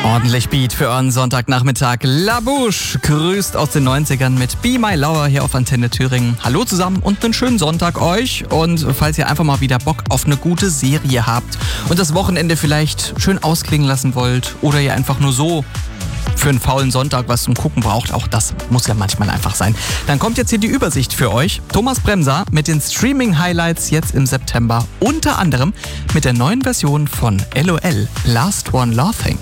Ordentlich Beat für euren Sonntagnachmittag. La Bouche grüßt aus den 90ern mit Be My Lover hier auf Antenne Thüringen. Hallo zusammen und einen schönen Sonntag euch. Und falls ihr einfach mal wieder Bock auf eine gute Serie habt und das Wochenende vielleicht schön ausklingen lassen wollt oder ihr einfach nur so für einen faulen Sonntag was zum Gucken braucht, auch das muss ja manchmal einfach sein, dann kommt jetzt hier die Übersicht für euch. Thomas Bremser mit den Streaming-Highlights jetzt im September, unter anderem mit der neuen Version von LOL, Last One Laughing.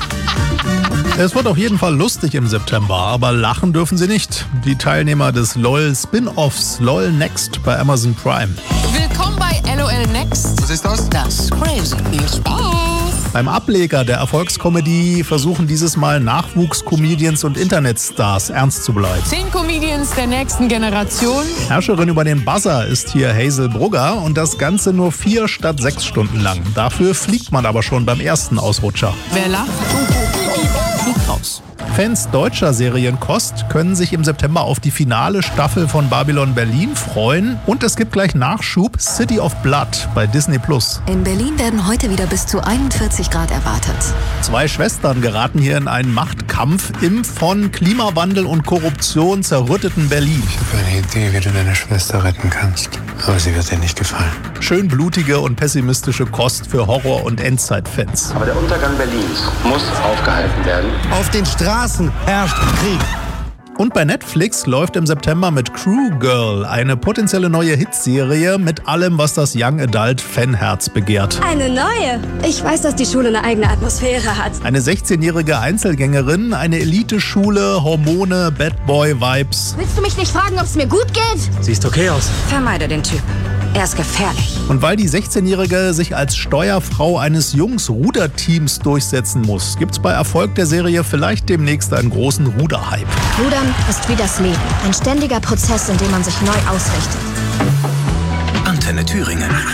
Es wird auf jeden Fall lustig im September, aber lachen dürfen sie nicht. Die Teilnehmer des LOL-Spin-Offs LOL Next bei Amazon Prime. Willkommen bei LOL Next. Was ist das? Das Crazy. Viel Spaß. Beim Ableger der Erfolgskomödie versuchen dieses Mal Nachwuchs-Comedians und Internetstars ernst zu bleiben. 10 Comedians der nächsten Generation. Herrscherin über den Buzzer ist hier Hazel Brugger und das Ganze nur 4 statt 6 Stunden lang. Dafür fliegt man aber schon beim ersten Ausrutscher. Wer lacht? Fliegt raus. Fans deutscher Serienkost können sich im September auf die finale Staffel von Babylon Berlin freuen. Und es gibt gleich Nachschub City of Blood bei Disney+. In Berlin werden heute wieder bis zu 41 Grad erwartet. 2 Schwestern geraten hier in einen Machtkampf im von Klimawandel und Korruption zerrütteten Berlin. Ich habe eine Idee, wie du deine Schwester retten kannst. Aber sie wird dir nicht gefallen. Schön blutige und pessimistische Kost für Horror- und Endzeit-Fans. Aber der Untergang Berlins muss aufgehalten werden. Auf den Straßen herrscht Krieg. Und bei Netflix läuft im September mit Crew Girl eine potenzielle neue Hitserie mit allem, was das Young Adult Fanherz begehrt. Eine neue. Ich weiß, dass die Schule eine eigene Atmosphäre hat. Eine 16-jährige Einzelgängerin, eine Eliteschule, Hormone, Bad Boy-Vibes. Willst du mich nicht fragen, ob es mir gut geht? Siehst okay aus. Vermeide den Typen. Er ist gefährlich. Und weil die 16-Jährige sich als Steuerfrau eines Jungs-Ruderteams durchsetzen muss, gibt's bei Erfolg der Serie vielleicht demnächst einen großen Ruderhype. Rudern ist wie das Leben. Ein ständiger Prozess, in dem man sich neu ausrichtet. Antenne Thüringen.